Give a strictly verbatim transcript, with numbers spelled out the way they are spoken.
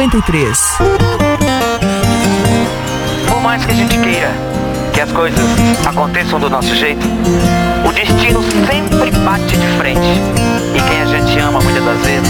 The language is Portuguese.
cinquenta e três. Por mais que a gente queira que as coisas aconteçam do nosso jeito, o destino